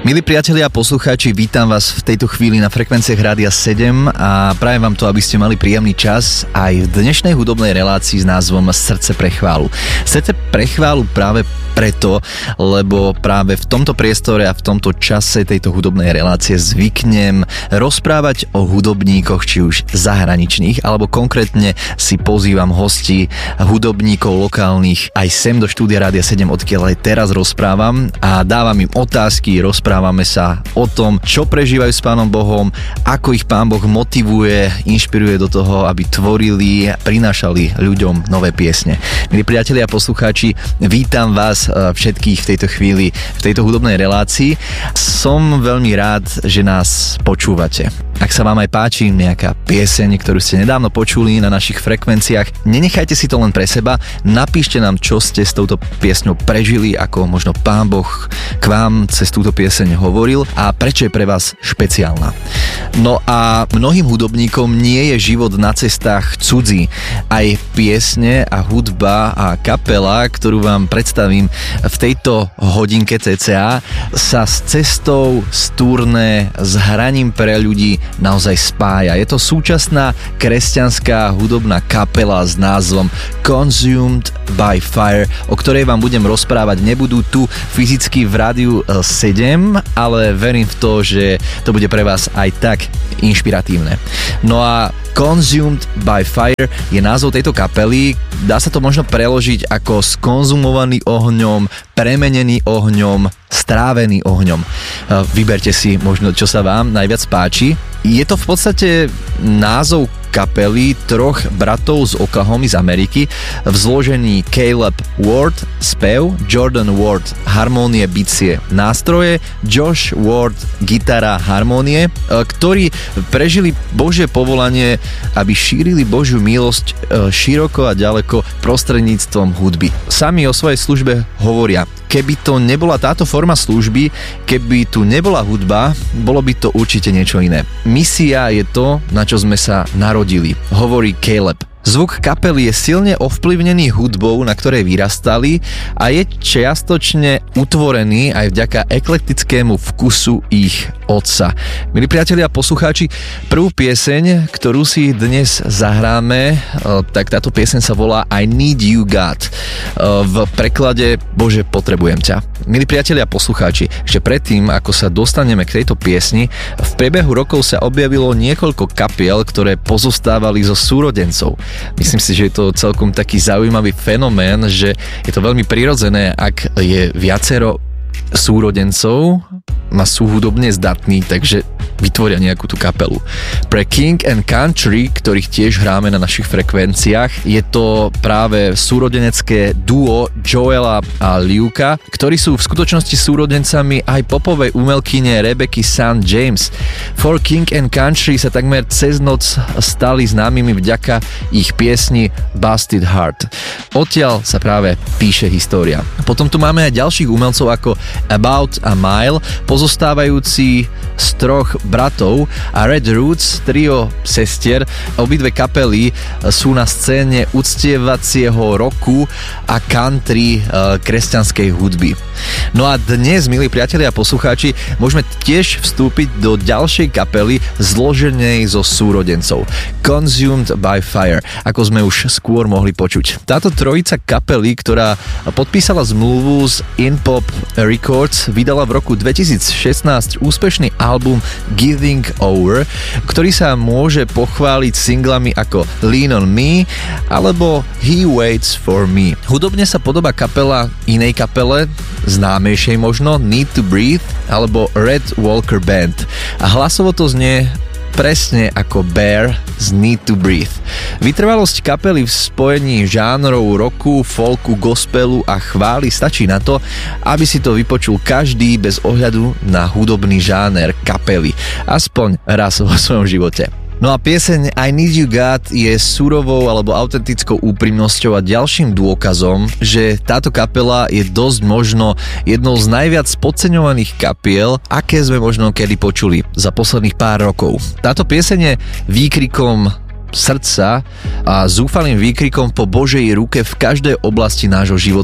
Milí priatelia a poslucháči, vítam vás v tejto chvíli na frekvenciách Rádia 7 a prajem vám to, aby ste mali príjemný čas aj v dnešnej hudobnej relácii s názvom Srdce pre chválu. Srdce pre chválu práve preto, lebo práve v tomto priestore a v tomto čase tejto hudobnej relácie zvyknem rozprávať o hudobníkoch, či už zahraničných, alebo konkrétne si pozývam hostí, hudobníkov lokálnych aj sem do štúdia Rádia 7, odkiaľ aj teraz rozprávam a dávam im otázky, rozprávame sa o tom, čo prežívajú s Pánom Bohom, ako ich Pán Boh motivuje, inšpiruje do toho, aby tvorili a prinášali ľuďom nové piesne. Milí priatelia a poslucháči, vítam vás všetkých v tejto chvíli, v tejto hudobnej relácii. Som veľmi rád, že nás počúvate. Ak sa vám aj páči nejaká pieseň, ktorú ste nedávno počuli na našich frekvenciách, nenechajte si to len pre seba, napíšte nám, čo ste s touto piesňou prežili, ako možno Pán Boh k vám cez túto pieseň hovoril a prečo je pre vás špeciálna. No a mnohým hudobníkom nie je život na cestách cudzí. Aj piesne a hudba a kapela, ktorú vám predstavím v tejto hodinke cca, sa s cestou, s turné, s hraním pre ľudí naozaj spája. Je to súčasná kresťanská hudobná kapela s názvom Consumed by Fire, o ktorej vám budem rozprávať. Nebudú tu fyzicky v Rádiu 7, ale verím v to, že to bude pre vás aj tak inšpiratívne. No a Consumed by Fire je názov tejto kapely. Dá sa to možno preložiť ako skonzumovaný ohňom, premenený ohňom, strávený ohňom. Vyberte si možno, čo sa vám najviac páči. Je to v podstate názov kapely troch bratov z Oklahomy z Ameriky v zložení Caleb Ward spev, Jordan Ward harmónie, bicie, nástroje, Josh Ward gitara, harmónie, ktorí prežili Božie povolanie, aby šírili Božiu milosť široko a ďaleko prostredníctvom hudby. Sami o svojej službe hovoria: keby to nebola táto forma služby, keby tu nebola hudba, bolo by to určite niečo iné. Misia je to, na čo sme sa narodili, hovorí Caleb. Zvuk kapely je silne ovplyvnený hudbou, na ktorej vyrastali a je čiastočne utvorený aj vďaka eklektickému vkusu ich otca. Milí priatelia a poslucháči, prvú pieseň, ktorú si dnes zahráme, tak táto pieseň sa volá I Need You God. V preklade Bože, potrebujem ťa. Milí priatelia a poslucháči, ešte predtým, ako sa dostaneme k tejto piesni, v priebehu rokov sa objavilo niekoľko kapiel, ktoré pozostávali zo súrodencov. Myslím si, že je to celkom taký zaujímavý fenomén, že je to veľmi prirodzené, ak je viacero súrodencov a sú hudobne zdatní, takže vytvoria nejakú tú kapelu. Pre King and Country, ktorých tiež hráme na našich frekvenciách, je to práve súrodenecké duo Joela a Luka, ktorí sú v skutočnosti súrodencami aj popovej umelkyne Rebecca St. James. For King and Country sa takmer cez noc stali známymi vďaka ich piesni Busted Heart. Odtiaľ sa práve píše história. Potom tu máme aj ďalších umelcov ako About a Mile, pozostávajúci z troch bratov, a Red Roots, trio sestier. Obidve kapely sú na scéne uctievacieho roku a country kresťanskej hudby. No a dnes, milí priatelia a poslucháči, môžeme tiež vstúpiť do ďalšej kapely zloženej zo súrodencov. Consumed by Fire, ako sme už skôr mohli počuť. Táto trojica kapely, ktorá podpísala zmluvu z InPop Records, vydala v roku 2016 úspešný album Giving Over, ktorý sa môže pochváliť singlami ako Lean on Me alebo He Waits for Me. Hudobne sa podobá kapela inej kapele, známejšej možno, Need to Breathe alebo Red Walker Band. A hlasovo to znie presne ako Bear z Need to Breathe. Vytrvalosť kapely v spojení žánrov roku, folku, gospelu a chvály stačí na to, aby si to vypočul každý bez ohľadu na hudobný žáner kapely. Aspoň raz vo svojom živote. No a pieseň I Need You God je surovou alebo autentickou úprimnosťou a ďalším dôkazom, že táto kapela je dosť možno jednou z najviac podceňovaných kapiel, aké sme možno kedy počuli za posledných pár rokov. Táto pieseň je výkrikom srdca a zúfalým výkrikom po Božej ruke v každej oblasti nášho života.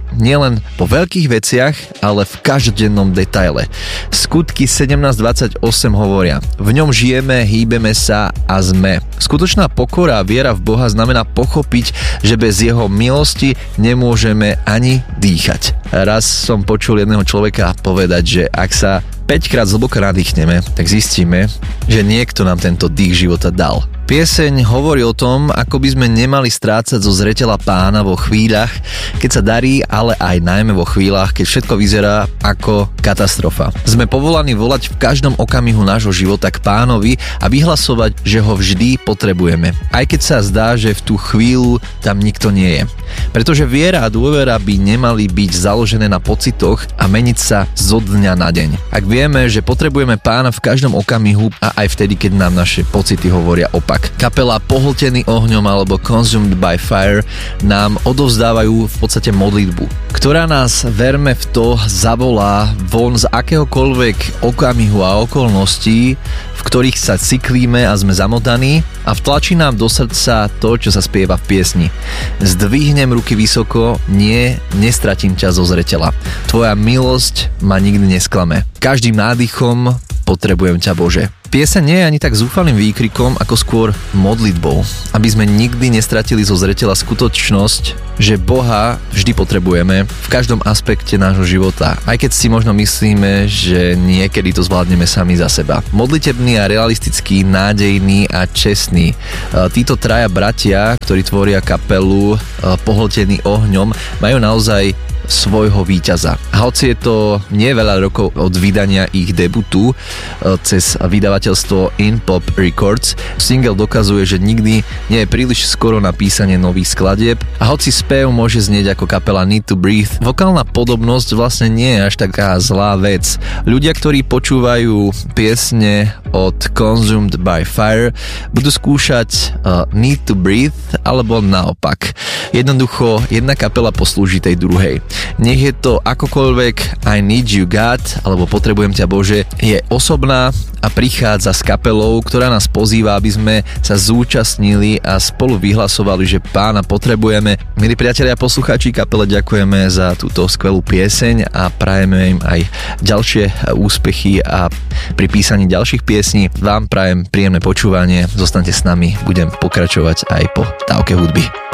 nielen po veľkých veciach, ale v každodennom detaile. Skutky 17:28 hovoria: v ňom žijeme, hýbeme sa a sme. Skutočná pokora a viera v Boha znamená pochopiť, že bez jeho milosti nemôžeme ani dýchať. Raz som počul jedného človeka povedať, že ak sa 5-krát zhlboka nadýchneme, tak zistíme, že niekto nám tento dých života dal. Pieseň hovorí o tom, ako by sme nemali strácať zo zreteľa Pána vo chvíľach, keď sa darí, ale aj najmä vo chvíľach, keď všetko vyzerá ako katastrofa. Sme povolaní volať v každom okamihu nášho života k Pánovi a vyhlasovať, že ho vždy potrebujeme. Aj keď sa zdá, že v tú chvíľu tam nikto nie je. Pretože viera a dôvera by nemali byť založené na pocitoch a meniť sa zo dňa na deň. Ak vieme, že potrebujeme Pána v každom okamihu a aj vtedy, keď nám naše pocity hovoria opak. Kapela Pohltený ohňom alebo Consumed by Fire nám odovzdávajú v podstate modlitbu, ktorá nás, verme v to, zavolá von z akéhokoľvek okamihu a okolností, v ktorých sa cyklíme a sme zamotaní, a vtlačí nám do srdca to, čo sa spieva v piesni. Zdvihnem ruky vysoko, nestratím ťa zo zreteľa. Tvoja milosť ma nikdy nesklame. Každým nádychom potrebujem ťa, Bože. Pieseň nie je ani tak zúfalým výkrikom, ako skôr modlitbou, aby sme nikdy nestratili zo zreteľa skutočnosť, že Boha vždy potrebujeme v každom aspekte nášho života, aj keď si možno myslíme, že niekedy to zvládneme sami za seba. Modlitebný a realistický, nádejný a čestný. Títo traja bratia, ktorí tvoria kapelu Pohltený ohňom, majú naozaj svojho víťaza. A hoci je to nie veľa rokov od vydania ich debutu cez vydavateľstvo In Pop Records, single dokazuje, že nikdy nie je príliš skoro na písanie nových skladieb, a hoci spev môže znieť ako kapela Need to Breathe, vokálna podobnosť vlastne nie je až taká zlá vec. Ľudia, ktorí počúvajú piesne od Consumed by Fire, budú skúšať Need to Breathe alebo naopak. Jednoducho jedna kapela poslúži tej druhej. Nech je to akokoľvek, I Need You God alebo Potrebujem ťa, Bože, je osobná a prichádza s kapelou, ktorá nás pozýva, aby sme sa zúčastnili a spolu vyhlasovali, že Pána potrebujeme. Milí priatelia a poslucháči, kapele ďakujeme za túto skvelú pieseň a prajeme im aj ďalšie úspechy a pri písaní ďalších piesní. Vám prajem príjemné počúvanie, zostaňte s nami, budem pokračovať aj po dávke hudby.